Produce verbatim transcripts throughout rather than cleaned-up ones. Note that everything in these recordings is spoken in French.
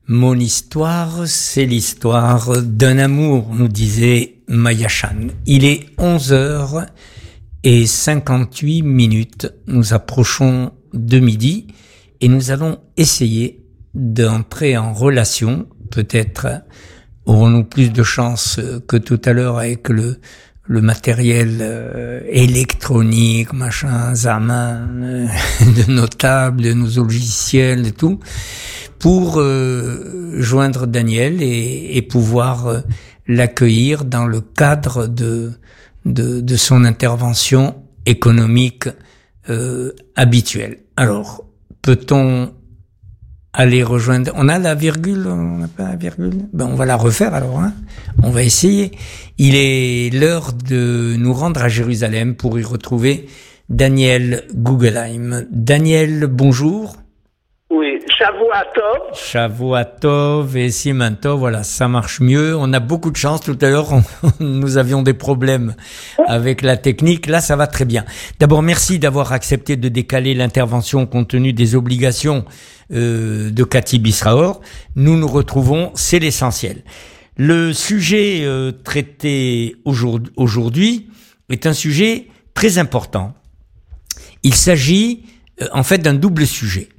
Mon histoire, c'est l'histoire d'un amour, nous disait Maya Chan. Il est onze heures cinquante-huit minutes. Nous approchons de midi et nous allons essayer d'entrer en relation. Peut-être aurons-nous plus de chance que tout à l'heure avec le le matériel euh, électronique, machin, Zaman, euh, de nos tables, de nos logiciels et tout, pour euh, joindre Daniel et, et pouvoir euh, l'accueillir dans le cadre de de, de son intervention économique euh, habituelle. Alors, peut-on aller rejoindre... On a la virgule, on n'a pas la virgule. Ben, on va la refaire alors, hein. On va essayer. Il est l'heure de nous rendre à Jérusalem pour y retrouver Daniel Guggenheim. Daniel, bonjour. Oui, Shavua Tov. Shavua Tov et Siman Tov, voilà, ça marche mieux. On a beaucoup de chance. Tout à l'heure, on, nous avions des problèmes avec la technique. Là, ça va très bien. D'abord, merci d'avoir accepté de décaler l'intervention compte tenu des obligations euh, de Cathy Bisraor. Nous nous retrouvons, c'est l'essentiel. Le sujet euh, traité aujourd'hui, aujourd'hui est un sujet très important. Il s'agit euh, en fait d'un double sujet.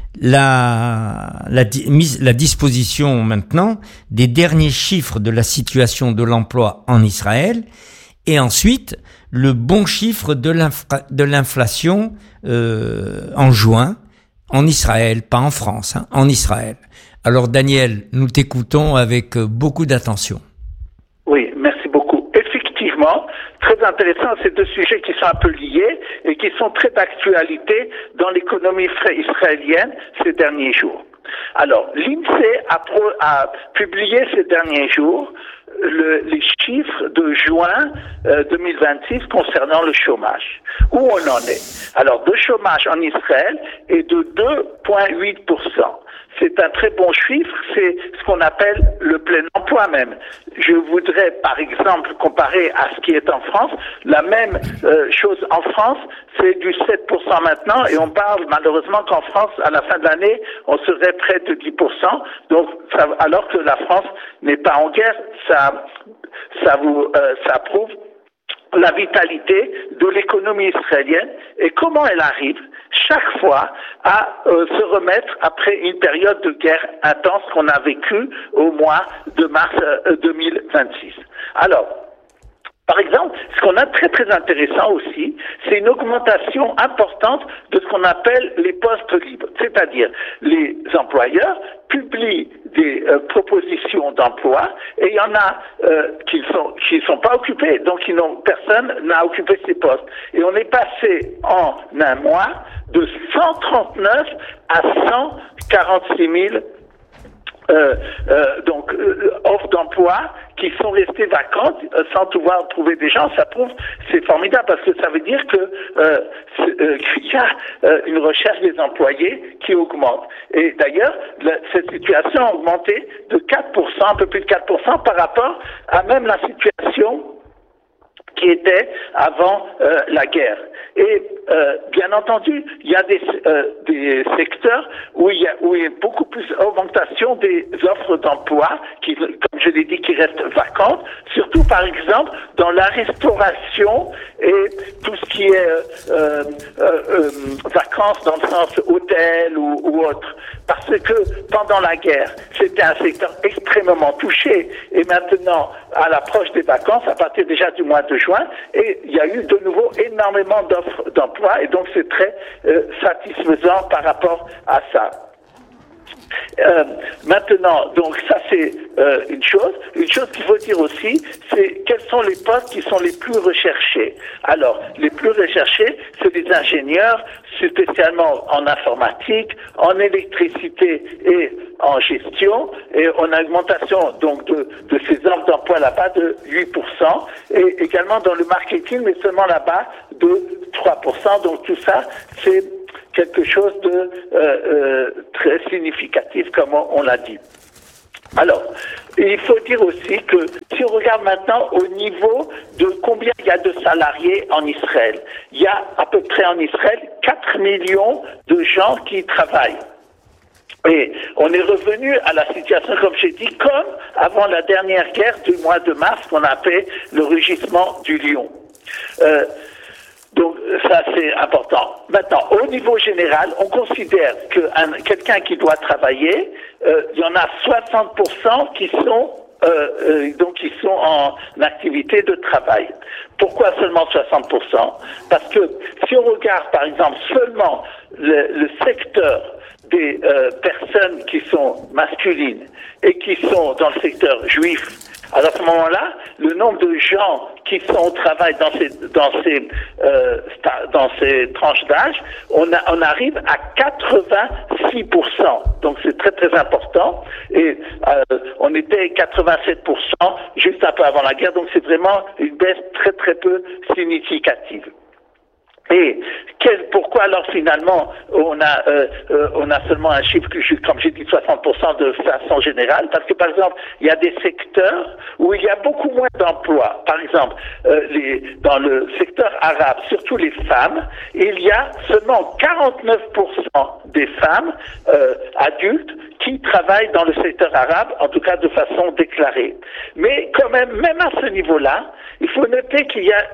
La, la, la disposition maintenant des derniers chiffres de la situation de l'emploi en Israël et ensuite le bon chiffre de, l'infra, de l'inflation euh, en juin en Israël, pas en France, hein, en Israël. Alors Daniel, nous t'écoutons avec beaucoup d'attention. Oui, merci beaucoup. Effectivement, très intéressant, ces deux sujets qui sont un peu liés et qui sont très d'actualité dans l'économie israélienne ces derniers jours. Alors, l'INSEE a, pro, a publié ces derniers jours le, les chiffres de juin euh, deux mille vingt-six concernant le chômage. Où on en est? Alors, le chômage en Israël est de deux virgule huit pour cent. C'est un très bon chiffre, c'est ce qu'on appelle le plein emploi même. Je voudrais par exemple comparer à ce qui est en France, la même euh, chose en France, c'est du sept pour cent maintenant et on parle malheureusement qu'en France, à la fin de l'année, on serait près de dix pour cent. Donc, ça, alors que la France n'est pas en guerre, ça, ça vous, euh, ça prouve la vitalité de l'économie israélienne et comment elle arrive chaque fois à euh, se remettre après une période de guerre intense qu'on a vécue au mois de mars euh, deux mille vingt-six. Alors, par exemple, ce qu'on a très très intéressant aussi, c'est une augmentation importante de ce qu'on appelle les postes libres. C'est-à-dire, les employeurs publient des euh, propositions d'emploi et il y en a euh, qui sont qui sont pas occupés, donc ils n'ont personne n'a occupé ces postes. Et on est passé en un mois de cent trente-neuf à cent quarante-six mille Euh, euh, donc euh, offres d'emploi qui sont restées vacantes euh, sans pouvoir trouver des gens. Ça prouve, c'est formidable parce que ça veut dire que euh, euh, qu'il y a euh, une recherche des employés qui augmente. Et d'ailleurs, la, cette situation a augmenté de quatre pour cent, un peu plus de quatre pour cent par rapport à même la situation qui était avant euh, la guerre. Et euh, bien entendu, il y a des, euh, des secteurs où il y a où il y a beaucoup plus d'augmentation des offres d'emploi, qui, comme je l'ai dit, qui restent vacantes, surtout par exemple dans la restauration et tout ce qui est euh, euh, euh, vacances dans le sens hôtel ou, ou autre. Parce que pendant la guerre, c'était un secteur extrêmement touché et maintenant, à l'approche des vacances, à partir déjà du mois de juin, et il y a eu de nouveau énormément d'offres d'emploi et donc c'est très euh, satisfaisant par rapport à ça. Euh, maintenant, donc ça c'est euh, une chose. Une chose qu'il faut dire aussi, c'est quels sont les postes qui sont les plus recherchés. Alors, les plus recherchés, c'est les ingénieurs, spécialement en informatique, en électricité et en gestion. Et on a une augmentation donc de, de ces offres d'emploi là-bas de huit pour cent. Et également dans le marketing, mais seulement là-bas de trois pour cent. Donc tout ça, c'est quelque chose de euh, euh, très significatif, comme on, on l'a dit. Alors, il faut dire aussi que si on regarde maintenant au niveau de combien il y a de salariés en Israël, il y a à peu près en Israël quatre millions de gens qui travaillent. Et on est revenu à la situation, comme j'ai dit, comme avant la dernière guerre du mois de mars qu'on appelait le rugissement du lion. Euh, donc ça c'est important. Maintenant, au niveau général, on considère que un, quelqu'un qui doit travailler, euh, il y en a soixante pour cent qui sont euh, euh, donc qui sont en activité de travail. Pourquoi seulement soixante pour cent? Parce que si on regarde par exemple seulement le, le secteur des euh, personnes qui sont masculines et qui sont dans le secteur juif, alors à ce moment-là, le nombre de gens qui sont au travail dans ces dans ces euh, dans ces tranches d'âge, on a, on arrive à quatre-vingt-six pour cent. Donc c'est très très important. Et euh, on était quatre-vingt-sept pour cent juste un peu avant la guerre. Donc c'est vraiment une baisse très très peu significative. Et quel, pourquoi alors finalement on a euh, euh, on a seulement un chiffre que je, comme j'ai dit soixante pour cent de façon générale, parce que par exemple il y a des secteurs où il y a beaucoup moins d'emplois. Par exemple euh, les, dans le secteur arabe, surtout les femmes, il y a seulement quarante-neuf pour cent des femmes euh, adultes qui travaillent dans le secteur arabe, en tout cas de façon déclarée. Mais quand même, même à ce niveau-là, il faut noter qu'il y a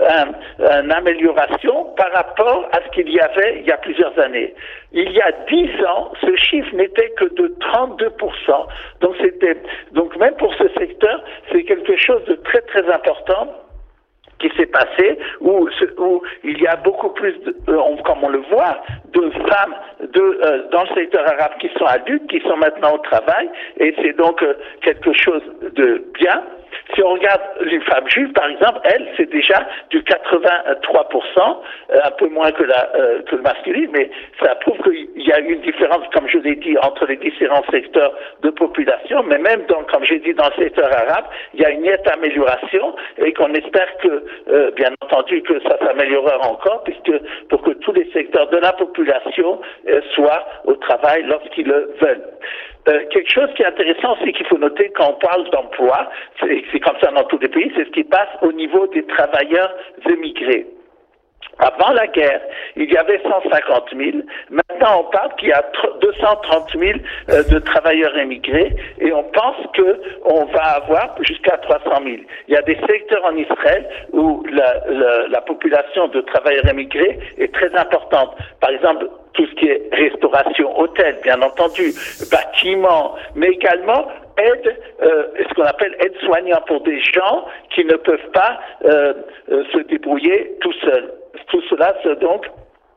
un, une amélioration par rapport à ce qu'il y avait il y a plusieurs années. Il y a dix ans, ce chiffre n'était que de trente-deux pour cent. Donc c'était, donc même pour ce secteur, c'est quelque chose de très très important qui s'est passé, où, où il y a beaucoup plus, de, euh, comme on le voit, de femmes de, euh, dans le secteur arabe qui sont adultes, qui sont maintenant au travail, et c'est donc euh, quelque chose de bien. Si on regarde les femmes juives, par exemple, elles, c'est déjà du quatre-vingt-trois pour cent, euh, un peu moins que, la, euh, que le masculin, mais ça prouve qu'il y a une différence, comme je l'ai dit, entre les différents secteurs de population, mais même, dans, comme j'ai dit, dans le secteur arabe, il y a une nette amélioration et qu'on espère que, euh, bien entendu, que ça s'améliorera encore, puisque pour que tous les secteurs de la population euh, soient au travail lorsqu'ils le veulent. Euh, quelque chose qui est intéressant, c'est qu'il faut noter quand on parle d'emploi, c'est, c'est comme ça dans tous les pays, c'est ce qui passe au niveau des travailleurs émigrés. Avant la guerre, il y avait cent cinquante mille. Maintenant, on parle qu'il y a deux cent trente mille euh, de travailleurs émigrés et on pense que on va avoir jusqu'à trois cent mille. Il y a des secteurs en Israël où la, la, la population de travailleurs émigrés est très importante. Par exemple, tout ce qui est restauration, hôtel, bien entendu, bâtiments, mais également aide, euh, ce qu'on appelle aide soignant pour des gens qui ne peuvent pas euh, euh, se débrouiller tout seuls. Tout cela, c'est donc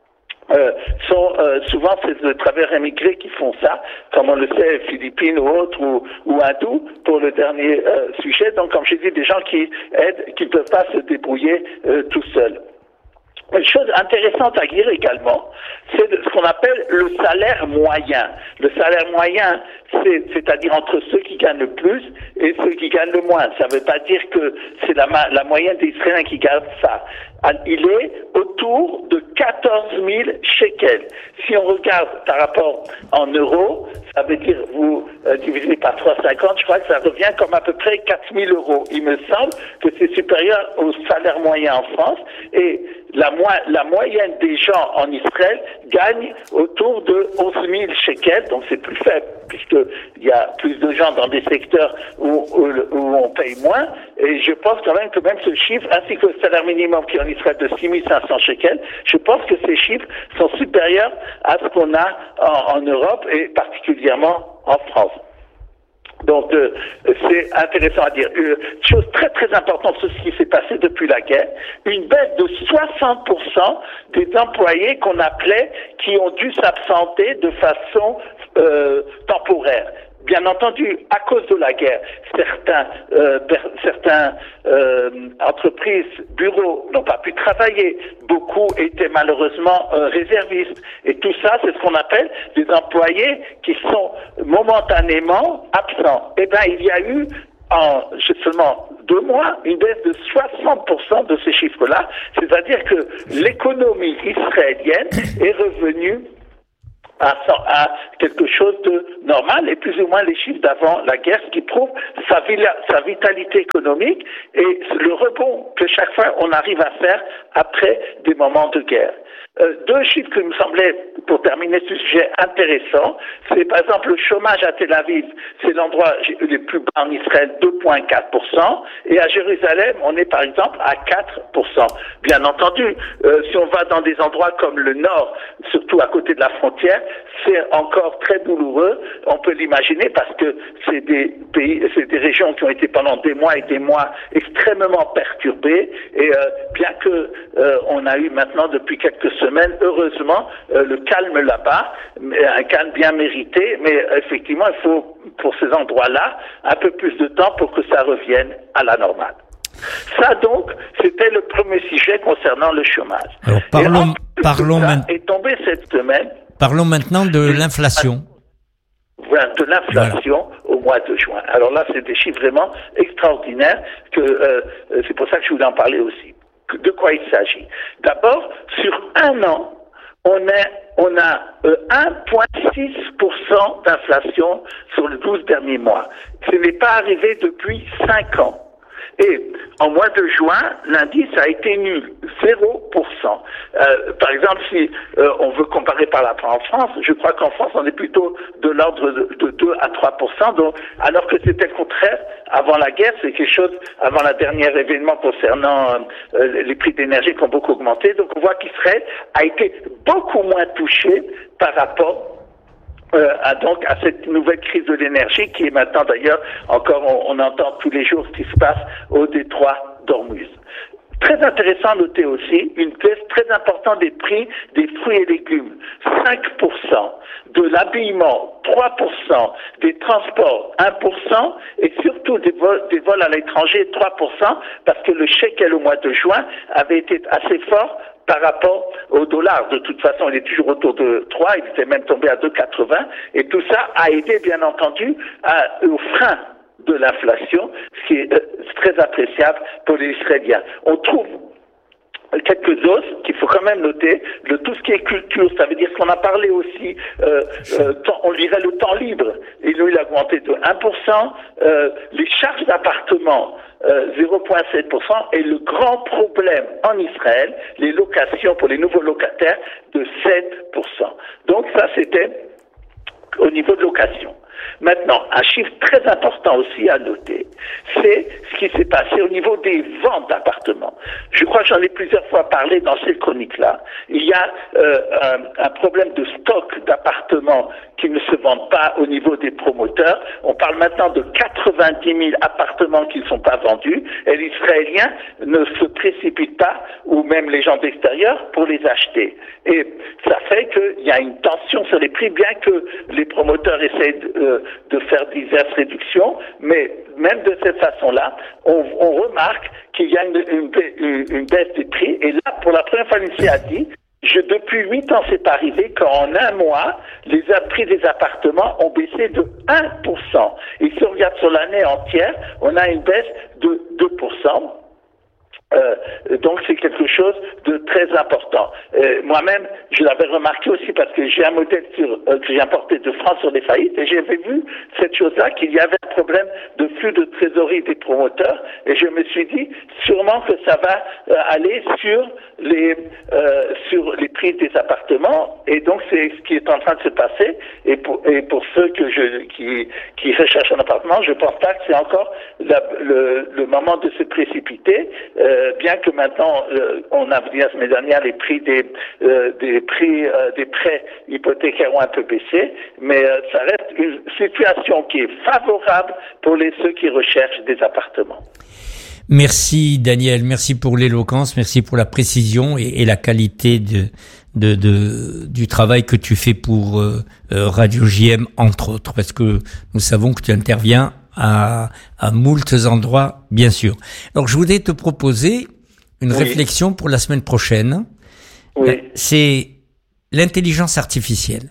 Euh, sont euh, souvent c'est les travailleurs émigrés qui font ça, comme on le sait, Philippines ou autres, ou, ou hindous, pour le dernier euh, sujet. Donc, comme j'ai dit, des gens qui aident, qui ne peuvent pas se débrouiller euh, tout seuls. Une chose intéressante à dire également, c'est ce qu'on appelle le salaire moyen. Le salaire moyen, c'est, c'est-à-dire entre ceux qui gagnent le plus et ceux qui gagnent le moins. Ça ne veut pas dire que c'est la, la moyenne des Israéliens qui gagne ça. Il est autour de quatorze mille shekels. Si on regarde par rapport en euros, ça veut dire vous euh, divisez par trois virgule cinquante, je crois que ça revient comme à peu près quatre mille euros. Il me semble que c'est supérieur au salaire moyen en France et la, mo- la moyenne des gens en Israël gagne autour de onze mille shekels, donc c'est plus faible puisqu'il y a plus de gens dans des secteurs où, où, où on paye moins. Et je pense quand même que même ce chiffre, ainsi que le salaire minimum qui est en Israël de six mille cinq cents shekels, je pense que ces chiffres sont supérieurs à ce qu'on a en, en Europe et particulièrement en France. Donc, euh, c'est intéressant à dire. Une chose très très importante sur ce qui s'est passé depuis la guerre, une baisse de soixante pour cent des employés qu'on appelait qui ont dû s'absenter de façon euh, temporaire. Bien entendu, à cause de la guerre, certains, euh, per- certains euh, entreprises, bureaux n'ont pas pu travailler. Beaucoup étaient malheureusement euh, réservistes. Et tout ça, c'est ce qu'on appelle des employés qui sont momentanément absents. Eh bien, il y a eu en seulement deux mois une baisse de soixante pour cent de ces chiffres-là. C'est-à-dire que l'économie israélienne est revenue À, à quelque chose de normale et plus ou moins les chiffres d'avant la guerre, ce qui prouve sa, sa vitalité économique et le rebond que chaque fois on arrive à faire après des moments de guerre. Euh, deux chiffres qui me semblaient, pour terminer ce sujet, intéressant, c'est par exemple le chômage à Tel Aviv, c'est l'endroit le plus bas en Israël, deux virgule quatre pour cent, et à Jérusalem, on est par exemple à quatre pour cent. Bien entendu, euh, si on va dans des endroits comme le nord, surtout à côté de la frontière, c'est encore très douloureux, on peut l'imaginer parce que c'est des pays, c'est des régions qui ont été pendant des mois et des mois extrêmement perturbées, et euh, bien que euh, on a eu maintenant depuis quelques semaines, heureusement, euh, le calme là-bas, un calme bien mérité, mais effectivement, il faut, pour ces endroits-là, un peu plus de temps pour que ça revienne à la normale. Ça, donc, c'était le premier sujet concernant le chômage. Alors, parlons, parlons, man... est tombé cette semaine. Parlons maintenant de l'inflation. Voilà, de l'inflation voilà. Au mois de juin. Alors là, c'est des chiffres vraiment extraordinaires, que euh, c'est pour ça que je voulais en parler aussi. De quoi il s'agit? D'abord, sur un an, on a, on a euh, un virgule six pour cent d'inflation sur les douze derniers mois. Ce n'est pas arrivé depuis cinq ans. Et en mois de juin, l'indice a été nul, zéro pour cent. Euh, par exemple, si euh, on veut comparer par rapport en France, je crois qu'en France, on est plutôt de l'ordre de, de deux à trois pour cent, donc, alors que c'était le contraire avant la guerre, c'est quelque chose, avant la dernière événement concernant euh, les prix d'énergie qui ont beaucoup augmenté. Donc on voit qu'Israël a été beaucoup moins touché par rapport Euh, à, donc à cette nouvelle crise de l'énergie qui est maintenant d'ailleurs encore on, on entend tous les jours ce qui se passe au détroit d'Ormuz. Très intéressant à noter aussi une baisse très importante des prix des fruits et légumes, cinq pour cent, de l'habillement, trois pour cent, des transports, un pour cent, et surtout des vols, des vols à l'étranger, trois pour cent, parce que le shekel au mois de juin avait été assez fort par rapport au dollar. De toute façon, il est toujours autour de trois, il était même tombé à deux virgule quatre-vingts, et tout ça a aidé, bien entendu, à, au frein de l'inflation, ce qui est euh, très appréciable pour les Israéliens. On trouve quelques hausses qu'il faut quand même noter, de tout ce qui est culture, ça veut dire qu'on a parlé aussi, euh, euh, temps, on dirait le temps libre, et lui il a augmenté de un pour cent, euh, les charges d'appartement, euh, zéro virgule sept pour cent, et le grand problème en Israël, les locations pour les nouveaux locataires, de sept pour cent. Donc ça c'était au niveau de location. Maintenant, un chiffre très important aussi à noter, c'est ce qui s'est passé au niveau des ventes d'appartements. Je crois que j'en ai plusieurs fois parlé dans ces chroniques-là. Il y a euh, un, un problème de stock d'appartements qui ne se vendent pas au niveau des promoteurs. On parle maintenant de quatre-vingt-dix mille appartements qui ne sont pas vendus, et les Israéliens ne se précipitent pas, ou même les gens d'extérieur, pour les acheter. Et ça fait qu'il y a une tension sur les prix, bien que les promoteurs essaient de, euh, de faire diverses réductions, mais même de cette façon-là, on, on remarque qu'il y a une, une, une baisse des prix, et là, pour la première fois, l'I N S E E a dit, je, depuis huit ans, c'est pas arrivé qu'en un mois, les prix des appartements ont baissé de un pour cent. Et si on regarde sur l'année entière, on a une baisse de deux pour cent. Euh, donc c'est quelque chose de très important. Euh, moi-même, je l'avais remarqué aussi parce que j'ai un modèle sur, euh, que j'ai importé de France sur les faillites, et j'avais vu cette chose-là, qu'il y avait un problème de flux de trésorerie des promoteurs, et je me suis dit sûrement que ça va euh, aller sur les euh, sur les prix des appartements, et donc c'est ce qui est en train de se passer. Et pour et pour ceux que je qui qui recherchent un appartement, je pense pas que c'est encore la, le, le moment de se précipiter. Euh, bien que maintenant, euh, on a vu la semaine dernière les prix des euh, des prix euh, des prêts hypothécaires ont un peu baissé, mais euh, ça reste une situation qui est favorable pour les ceux qui recherchent des appartements. Merci Daniel, merci pour l'éloquence, merci pour la précision et, et la qualité de, de, de du travail que tu fais pour euh, euh, Radio J M, entre autres, parce que nous savons que tu interviens à, à moultes endroits, bien sûr. Alors, je voudrais te proposer une oui. réflexion pour la semaine prochaine. Oui. C'est l'intelligence artificielle.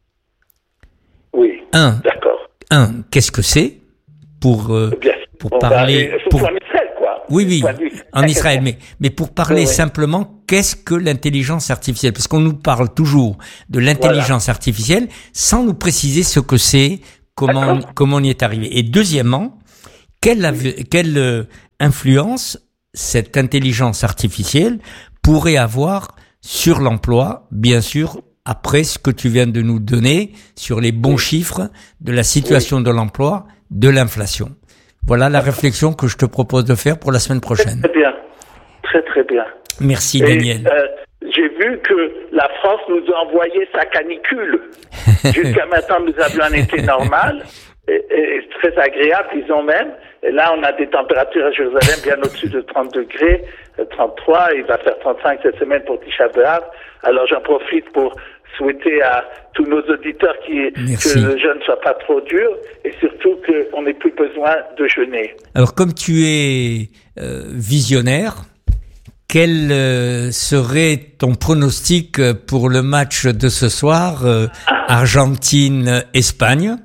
Oui. Un. D'accord. Un. Qu'est-ce que c'est pour euh, bien. pour On parler va, pour en Israël, quoi. Oui, oui, en Israël, mais mais pour parler oui, oui. simplement, qu'est-ce que l'intelligence artificielle? Parce qu'on nous parle toujours de l'intelligence voilà. artificielle sans nous préciser ce que c'est comment, comment on y est arrivé. Et deuxièmement, quelle, quelle euh, influence cette intelligence artificielle pourrait avoir sur l'emploi, bien sûr, après ce que tu viens de nous donner sur les bons oui. chiffres de la situation oui. de l'emploi, de l'inflation. Voilà la réflexion que je te propose de faire pour la semaine prochaine. Très bien, très très bien. Merci Et, Daniel. Euh, j'ai vu que la France nous a envoyé sa canicule. Jusqu'à maintenant, nous avions un été normal et, et très agréable, disons même. Et là, on a des températures à Jérusalem bien au-dessus de trente degrés, trente-trois. Il va faire trente-cinq cette semaine pour Tisha B'Av. Alors, j'en profite pour souhaiter à tous nos auditeurs qui, que le jeûne ne soit pas trop dur et surtout qu'on n'ait plus besoin de jeûner. Alors, comme tu es euh, visionnaire, quel euh, serait ton pronostic pour le match de ce soir, euh, ah. Argentine-Espagne?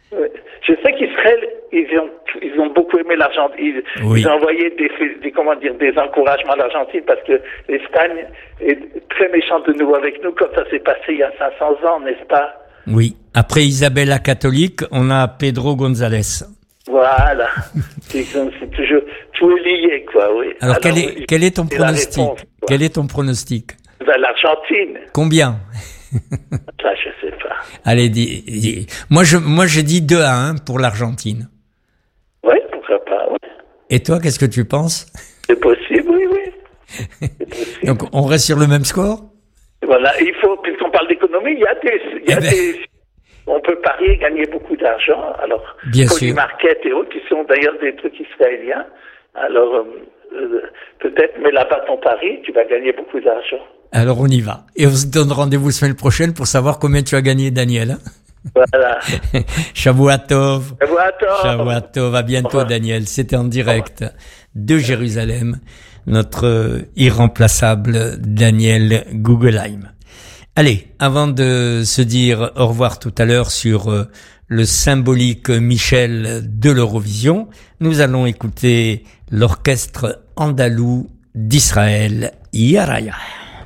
Je sais qu'Israël, ils ont, ils ont beaucoup aimé l'Argentine. Ils, oui. ils ont envoyé des, des, comment dire, des encouragements à l'Argentine parce que l'Espagne est très méchante de nouveau avec nous, comme ça s'est passé il y a cinq cents ans, n'est-ce pas? Oui. Après Isabelle la catholique, on a Pedro González. Voilà. c'est, c'est toujours, tout est lié, quoi, oui. Alors, Alors quel, est, quel est ton pronostic? Réponse, quel est ton pronostic? Ben, l'Argentine. Combien? Ça, je sais pas. Allez, dis, dis. Moi, je, moi, je dis deux à un pour l'Argentine. Oui, pourquoi pas, oui. Et toi, qu'est-ce que tu penses? C'est possible, oui, oui. C'est possible. Donc, on reste sur le même score? Voilà, il faut, puisqu'on parle d'économie, il y a des, il y a eh ben... des, on peut parier et gagner beaucoup d'argent. Alors, Polymarket et autres, qui sont d'ailleurs des trucs israéliens. Alors, euh, peut-être, mais là-bas, ton pari, tu vas gagner beaucoup d'argent. Alors, on y va. Et on se donne rendez-vous la semaine prochaine pour savoir combien tu as gagné, Daniel. Voilà. Shavua Tov. Shavua Tov. Shavua Tov. À bientôt, Daniel. C'était en direct de Jérusalem, notre irremplaçable Daniel Guggenheim. Allez, avant de se dire au revoir tout à l'heure sur euh, le symbolique Michel de l'Eurovision, nous allons écouter l'orchestre andalou d'Israël, Yaraya.